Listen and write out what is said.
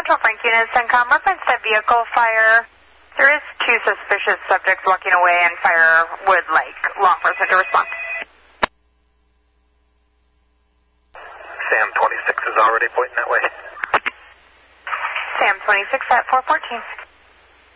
Central Frank unit, CENTCOM, reference to vehicle fire. There is 2 suspicious subjects walking away, and fire would like law enforcement to respond. Sam 26 is already pointing that way. Sam 26 at 414.